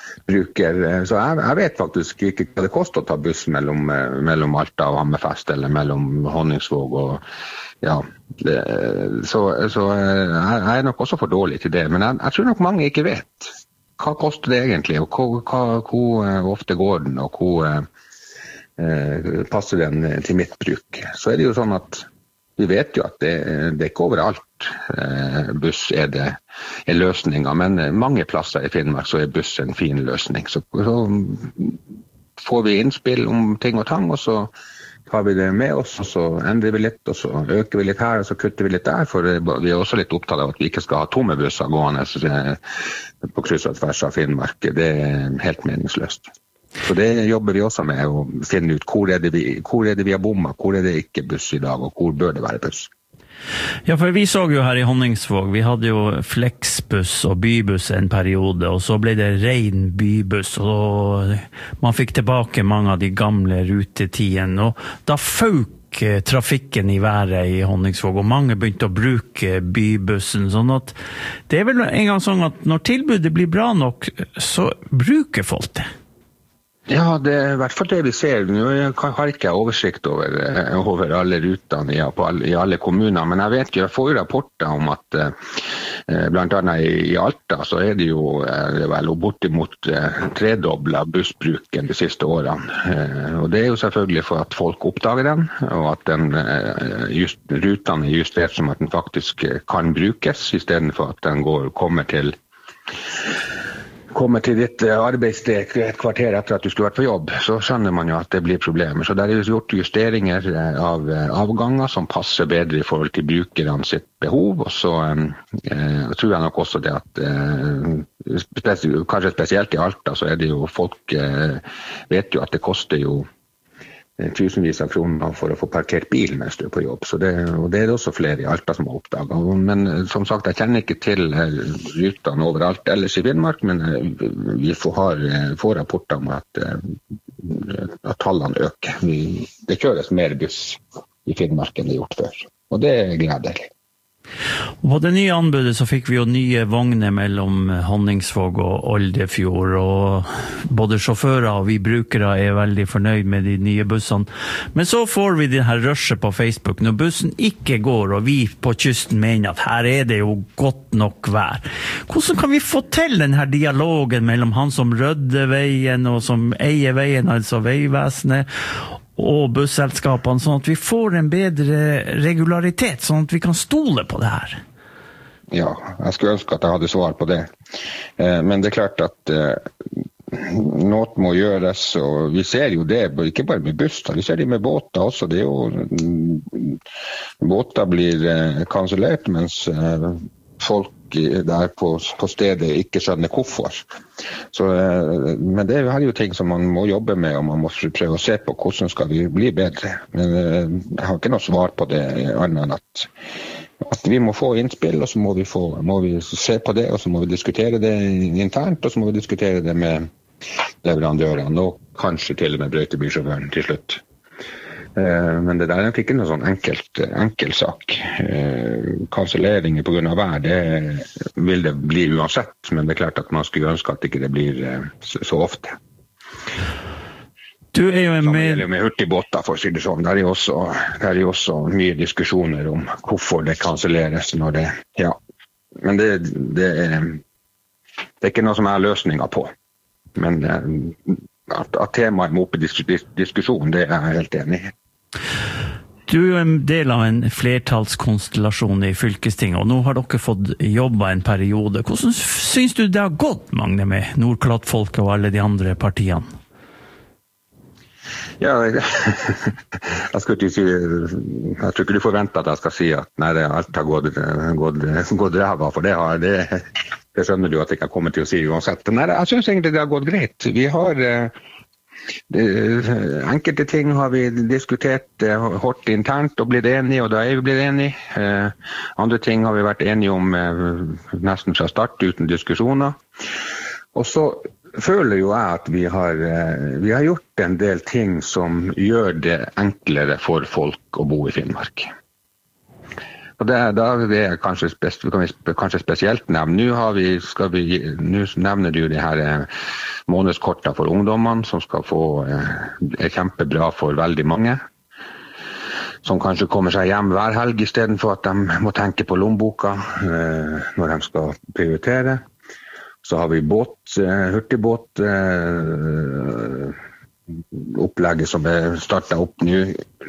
bruker. Så jeg vet faktisk ikke hva det koster å ta buss mellom Alta og Hammerfest, eller mellom Honningsvåg og ja. Så jeg nok også for dårlig til det, men jeg tror nok mange ikke vet. Hva koster det egentlig, og hvor ofte går den, og hvor passer den til mitt bruk. Så det jo sånn at vi vet jo at det ikke overalt buss det løsninger, men mange plasser I Finnmark så buss en fin løsning. Så får vi innspill om ting og tang, og så tar vi det med oss, og så endrer vi litt, og så øker vi litt her, og så kutter vi litt der, for vi også litt opptatt av at vi ikke skal ha tomme busser gående på kryss og tvers av Finnmark. Det helt meningsløst. Så det jobber vi også med, å finne ut hvor det vi har bommet, hvor det ikke buss I dag, og hvor bør det være buss. Ja, for vi så jo her I Honningsvåg, vi hadde jo flexbuss og bybuss en periode, og så ble det ren bybuss, og man fikk tilbake mange av de gamle rutetidene, og da fauk trafikken I været I Honningsvåg, og mange begynte å bruke bybussen, sånn at det vel en gang sånn at når tilbudet blir bra nok, så bruker folk det. Ja, det I hvert fall det vi ser. Nå har ikke jeg oversikt over alle rutene I alle kommuner, men jeg vet jo, jeg får jo rapporter om at blant annet I Alta så det jo vel bortimot tredoblet bussbruken de siste årene. Og det jo selvfølgelig for at folk oppdager den, og at rutene justert som at den faktisk kan brukes, I stedet for at den kommer til ditt arbeidssted et kvarter etter at du skulle vært på jobb, så skjønner man jo at det blir problemer. Så det gjort justeringer av avganger som passer bedre I forhold til brukerne sitt behov, og så tror jeg nok også det at kanskje spesielt I Alta så det jo folk vet jo at det koster jo tusenvis av kroner for å få parkert bil mens du på jobb, så og det også flere I Alta som har oppdaget. Men som sagt, jeg kjenner ikke til rutene overalt ellers I Finnmark, men vi får rapporter om at tallene øker. Det kjøres mer buss I Finnmark enn det gjort før, og det gledelig. Og på det nye anbudet så fikk vi jo nye vogner mellom Honningsvåg og Oldefjord, og både sjåfører og vi brukere veldig fornøyd med de nye bussene. Men så får vi det her rushet på Facebook når bussen ikke går, og vi på kysten mener at her det jo godt nok vær. Hvordan kan vi få til den her dialogen mellom han som rydder veien og som eier veien, altså Veivesenet, og busselskapene, sånn at vi får en bedre regularitet, sånn at vi kan stole på det her? Ja, jeg skulle ønske at jeg hadde svar på det. Men det klart at noe må gjøres, og vi ser jo det, ikke bare med busser, vi ser det med båter også. Det jo, båter blir kansellert, mens folk der på stedet ikke skjønner hvorfor. Så, men det jo ting som man må jobbe med, og man må prøve å se på hvordan skal vi bli bedre. Men jeg har ikke noe svar på det annet enn at vi må få innspill, og så må vi se på det, og så må vi diskutere det internt, og så må vi diskutere det med leverandørene, og kanskje til og med brøytebilsjåføren til slutt. Men det der nok ikke noe sånn enkel sak. Kanselleringer på grunn av vær, det vil det bli uansett, men det klart at man skulle ønske at ikke det blir så ofte. Du jo med hurtigbåter, for å si det sånn. Det jo også mye diskusjoner om hvorfor det kanselleres når det, ja. Men det ikke noe som løsninger på. Men at temaet må opp I diskusjon, det jeg helt enig I. Du en del av en flertallskonstellasjon I fylkestinget, og nå har dere fått jobba en periode. Hvordan synes du det har gått, Magne, med Nordkalottfolket og alle de andre partiene? Ja, jeg skulle ikke si, jeg tror ikke du forventer at jeg skal si at nei, alt har gått ræva, for det skjønner du at jeg ikke kommer til å si uansett. Nei, jeg synes egentlig det har gått greit. Vi har enkelte ting har vi diskutert hårdt internt og blitt enige, og da vi blitt enige. Andre ting har vi vært enige om nesten fra start uten diskusjoner. Og så føler jo jeg at vi har gjort en del ting som gjør det enklere for folk å bo I Finnmark. Og da vil kanskje spesielt nevne. Nå nevner du de her månedskortene for ungdommene, som skal få kjempebra for veldig mange. Som kanskje kommer seg hjem hver helg I stedet for at de må tenke på lommeboka når de skal prioritere. Så har vi hurtigbåt, opplegget som startet opp nå,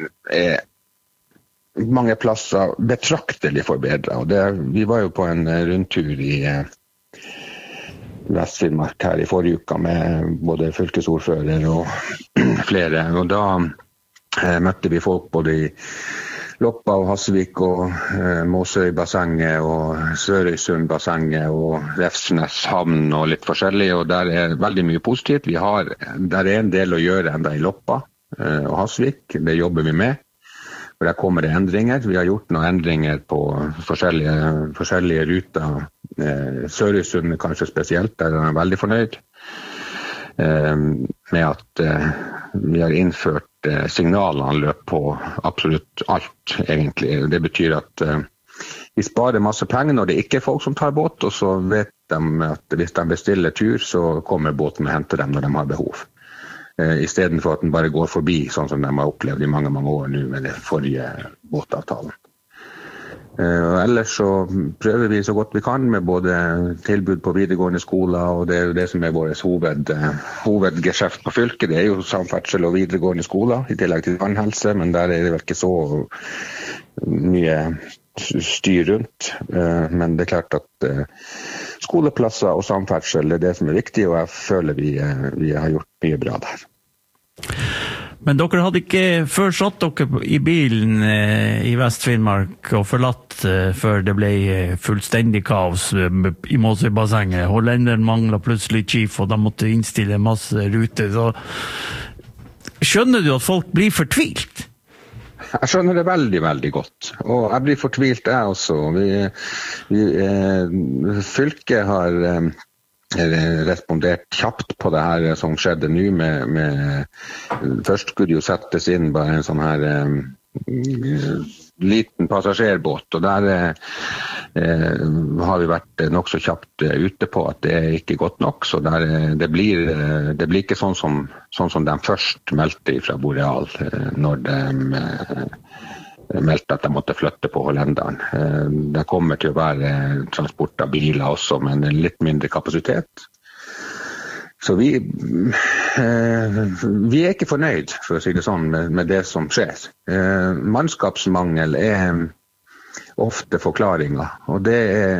mange plasser betraktelig forbedret. Og vi var jo på en rundtur I Vest-Finnmark her I forrige uke med både fylkesordfører og flere. Og da møtte vi folk både I Loppa og Hasvik og Måsøy-bassenget og Sørøysund-bassenget og Refsnes havn og litt forskjellig. Og der veldig mye positivt. Der en del å gjøre enda I Loppa og Hasvik. Det jobber vi med. For der kommer det endringer. Vi har gjort noen endringer på forskjellige ruter. Sørøysund kanskje spesielt, der er veldig fornøyd med at vi har innført signalanløp på absolutt alt, egentlig. Det betyr at vi sparer masse penger når det ikke folk som tar båt, og så vet de at hvis de bestiller tur, så kommer båten og henter dem når de har behov. I stedet for at den bare går forbi, sånn som de har opplevd I mange år nå med den forrige båtavtalen. Og ellers så prøver vi så godt vi kan med både tilbud på videregående skoler, og det jo det som vår hovedgeskjeft på fylket. Det jo samferdsel og videregående skoler, I tillegg til tannhelse, men der det vel ikke så mye styr rundt. Men det klart at skoleplasser og samferdsel det som viktig, og jeg føler vi har gjort mye bra der. Men dere hadde ikke før satt dere I bilen I Vest-Finnmark og forlatt før det ble fullstendig kaos I Måsøy-bassenget. Hollenderen manglet plutselig chief, og de måtte innstille masse ruter. Så skjønner du at folk blir fortvilt? Jeg skjønner det veldig, veldig godt. Og jeg blir fortvilt, jeg også. Fylket har respondert kjapt på det her som skjedde nå først skulle jo settes inn bare en sånn her liten passasjerbåt, og der har vi vært nok så kjapt ute på at det ikke godt nok, så det blir ikke sånn som de først meldte fra Boreal når de meldte at de måtte flytte på hollenderen. Det kommer til å være transport av biler også, men en litt mindre kapasitet. Så vi ikke fornøyd, for å si det sånn, med det som skjer. Mannskapsmangel ofte forklaringer, og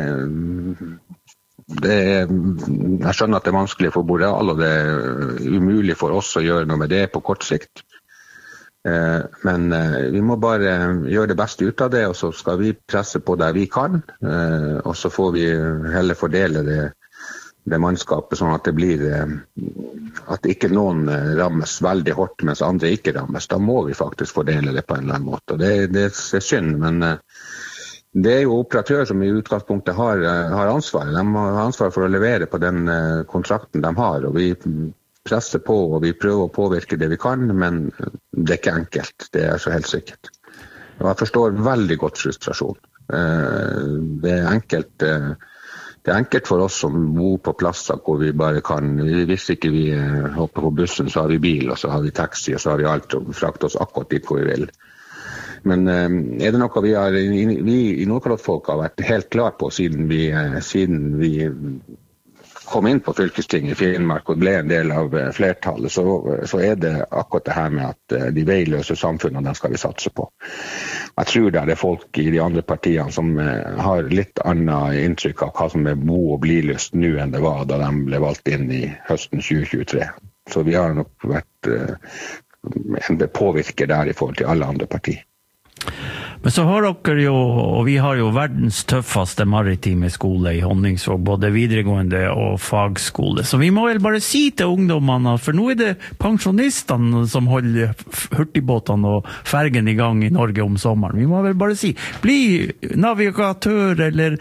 jeg skjønner at det vanskelig for Boreal, og det umulig for oss å gjøre noe med det på kort sikt. Men vi må bare gjøre det beste ut av det, og så skal vi presse på der vi kan, og så får vi heller fordele det mannskapet sånn at det blir at ikke noen rammes veldig hårdt mens andre ikke rammes. Da må vi faktisk fordele det på en eller annen måte, og det synd, men det jo operatør som I utgangspunktet har ansvar. De har ansvar for å levere på den kontrakten de har, og vi presser på, og vi prøver å påvirke det vi kan, men det ikke enkelt. Det så helt sikkert. Og jeg forstår veldig godt frustrasjon. Det enkelt for oss som bor på plasser hvor vi bare kan, hvis ikke vi hopper på bussen, så har vi bil, og så har vi taxi, og så har vi alt å frakte oss akkurat dit hvor vi vil. Men det noe vi I Nordkalottfolk har vært helt klar på siden vi kom inn på fylkestinget I Finnmark og ble en del av flertallet, så det akkurat det her med at de veiløse samfunnene, den skal vi satse på. Jeg tror det folk I de andre partiene som har litt annet inntrykk av hva som bo- og bli-lyst nå enn det var da de ble valgt inn I høsten 2023. Så vi har nok vært en påvirker der I forhold til alle andre partier. Men så har dere jo, og vi har jo verdens tøffeste maritime skole I Honningsvåg, både videregående og fagskole. Så vi må vel bare si til ungdommene, for nå det pensjonistene som holder hurtigbåtene og fergen I gang I Norge om sommeren. Vi må vel bare si, bli navigatør eller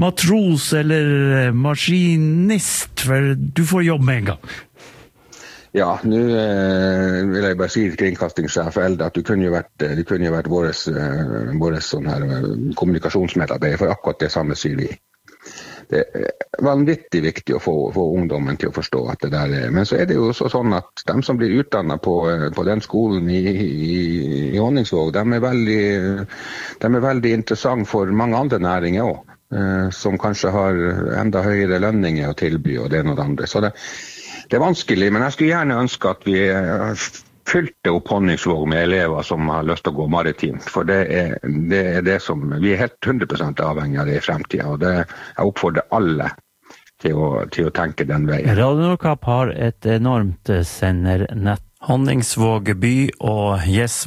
matros eller maskinist, for du får jobb med en gang. Ja, nu vill jag bara säga till kringkastingschef Elde att du kunde ju varit vår sån här kommunikationsmedarbetare för akkurat det samme sier vi. Det är vanvittigt viktigt att få ungdomen till att förstå att det där är. Men så är det ju sånn att de som blir utdannet på den skolen i Honningsvåg, de är väldigt intressant för många andra näringer också. Som kanske har enda høyere lønninger å tilby og det og det andre. Så det er vanskelig, men jeg skulle gjerne ønske at vi fylte opp Honningsvåg med elever som har lyst til å gå maritimt, for det er det som vi er helt 100% avhengig av det i fremtiden, og jeg oppfordrer alle til å tenke den veien. Radio Nordkapp har et enormt sendernett. Honningsvåg by og